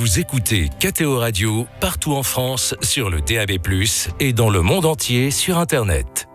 Vous écoutez KTO Radio partout en France sur le DAB+, et dans le monde entier sur Internet.